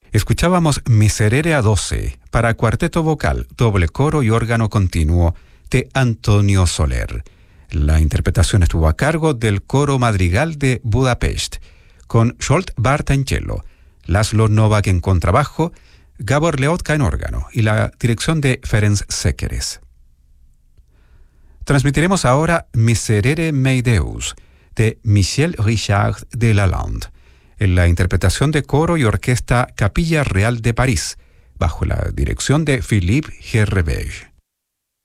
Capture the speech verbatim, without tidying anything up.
Escuchábamos Miserere a doce para cuarteto vocal, doble coro y órgano continuo de Antonio Soler. La interpretación estuvo a cargo del Coro Madrigal de Budapest, con Zsolt Barta en cello, Laszlo Novak en contrabajo, Gabor Leotka en órgano y la dirección de Ferenc Sekeres. Transmitiremos ahora Miserere mei Deus de Michel Richard de Lalande, en la interpretación de coro y orquesta Capilla Real de París, bajo la dirección de Philippe Gerrevege.